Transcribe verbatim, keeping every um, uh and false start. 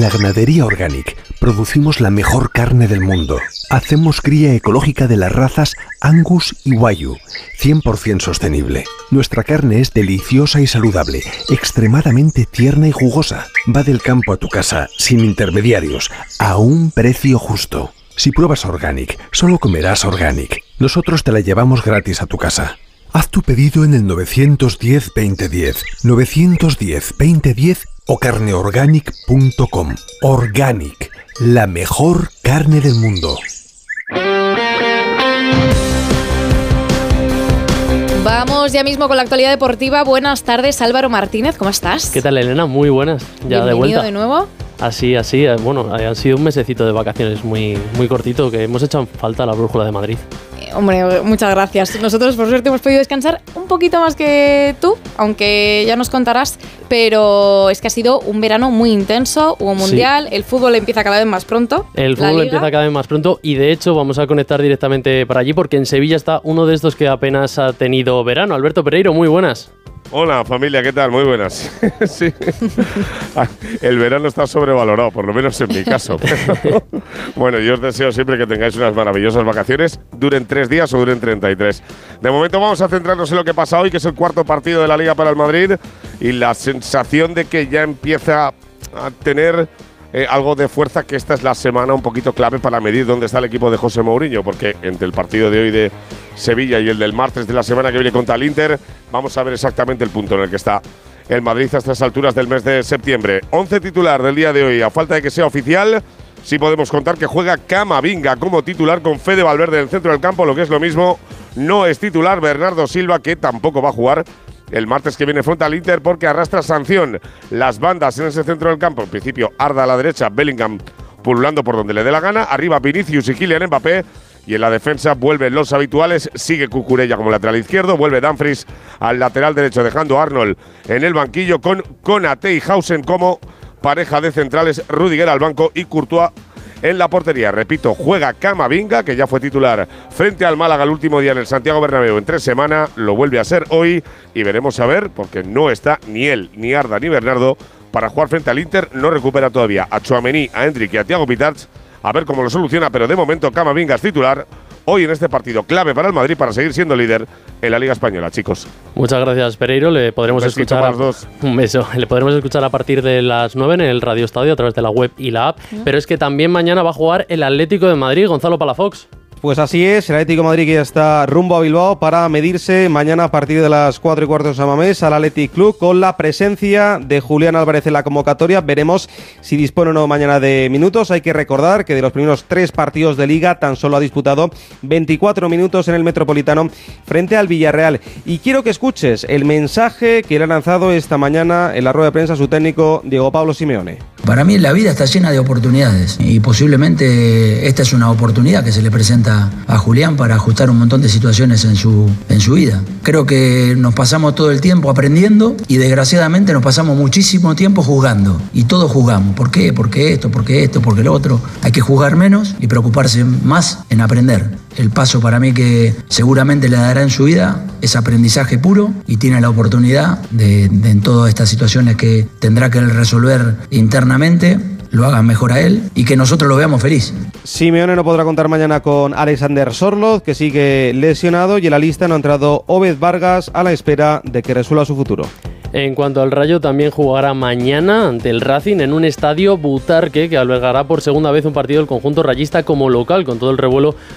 la ganadería Organic producimos la mejor carne del mundo. Hacemos cría ecológica de las razas Angus y Wagyu, cien por ciento sostenible. Nuestra carne es deliciosa y saludable, extremadamente tierna y jugosa. Va del campo a tu casa, sin intermediarios, a un precio justo. Si pruebas Organic, solo comerás Organic. Nosotros te la llevamos gratis a tu casa. Haz tu pedido en el nueve uno cero, veinte diez, nueve uno cero, veinte diez o carneorganic punto com. Organic, la mejor carne del mundo. Vamos ya mismo con la actualidad deportiva. Buenas tardes, Álvaro Martínez, ¿cómo estás? ¿Qué tal, Elena? Muy buenas, ya de vuelta. Bienvenido de nuevo. Así, así, bueno, ha sido un mesecito de vacaciones muy, muy cortito, que hemos hecho falta a la Brújula de Madrid. Eh, hombre, muchas gracias. Nosotros, por suerte, hemos podido descansar un poquito más que tú, aunque ya nos contarás, pero es que ha sido un verano muy intenso, hubo mundial, sí. El fútbol empieza cada vez más pronto. El fútbol empieza cada vez más pronto y, de hecho, vamos a conectar directamente para allí, porque en Sevilla está uno de estos que apenas ha tenido verano. Alberto Pereiro, muy buenas. Hola familia, ¿qué tal? Muy buenas. Sí. El verano está sobrevalorado, por lo menos en mi caso. Pero, bueno, yo os deseo siempre que tengáis unas maravillosas vacaciones, duren tres días o duren treinta y tres. De momento vamos a centrarnos en lo que pasa hoy, que es el cuarto partido de la Liga para el Madrid, y la sensación de que ya empieza a tener eh, algo de fuerza, que esta es la semana un poquito clave para medir dónde está el equipo de José Mourinho, porque entre el partido de hoy de Sevilla y el del martes de la semana que viene contra el Inter, vamos a ver exactamente el punto en el que está el Madrid a estas alturas del mes de septiembre. once titular del día de hoy, a falta de que sea oficial, sí podemos contar que juega Camavinga como titular, con Fede Valverde en el centro del campo. Lo que es lo mismo, no es titular Bernardo Silva, que tampoco va a jugar el martes que viene frente al Inter porque arrastra sanción. Las bandas en ese centro del campo, en principio Arda a la derecha, Bellingham pululando por donde le dé la gana, arriba Vinicius y Kylian Mbappé. Y en la defensa vuelven los habituales, sigue Cucurella como lateral izquierdo, vuelve Dumfries al lateral derecho, dejando a Arnold en el banquillo, con Konaté y Hausen como pareja de centrales, Rudiger al banco y Courtois en la portería. Repito, juega Camavinga, que ya fue titular frente al Málaga el último día en el Santiago Bernabéu en tres semanas, lo vuelve a ser hoy y veremos a ver, porque no está ni él, ni Arda, ni Bernardo para jugar frente al Inter. No recupera todavía a Tchouaméni, a Endrick y a Thiago Pitarch. A ver cómo lo soluciona, pero de momento Camavinga es titular hoy en este partido clave para el Madrid para seguir siendo líder en la Liga Española, chicos. Muchas gracias, Pereiro. Le podremos un escuchar a, dos. un beso. Le podremos escuchar a partir de las nueve en el Radio Estadio a través de la web y la app. ¿Mm? Pero es que también mañana va a jugar el Atlético de Madrid, Gonzalo Palafox. Pues así es, el Atlético de Madrid que ya está rumbo a Bilbao para medirse mañana a partir de las cuatro y cuarto de San Mamés al Athletic Club, con la presencia de Julián Álvarez en la convocatoria. Veremos si dispone o no mañana de minutos. Hay que recordar que de los primeros tres partidos de Liga tan solo ha disputado veinticuatro minutos en el Metropolitano frente al Villarreal. Y quiero que escuches el mensaje que le ha lanzado esta mañana en la rueda de prensa su técnico Diego Pablo Simeone. Para mí la vida está llena de oportunidades y posiblemente esta es una oportunidad que se le presenta a Julián para ajustar un montón de situaciones en su, en su vida. Creo que nos pasamos todo el tiempo aprendiendo y desgraciadamente nos pasamos muchísimo tiempo jugando, y todos jugamos. ¿Por qué? Porque esto, porque esto, porque lo otro. Hay que jugar menos y preocuparse más en aprender. El paso para mí que seguramente le dará en su vida es aprendizaje puro, y tiene la oportunidad de, de en todas estas situaciones que tendrá que resolver internamente, lo hagan mejor a él y que nosotros lo veamos feliz. Simeone no podrá contar mañana con Alexander Sorloth, que sigue lesionado, y en la lista no ha entrado Obed Vargas, a la espera de que resuelva su futuro. En cuanto al Rayo, también jugará mañana ante el Racing en un estadio Butarque, que albergará por segunda vez un partido del conjunto rayista como local, con todo el revuelo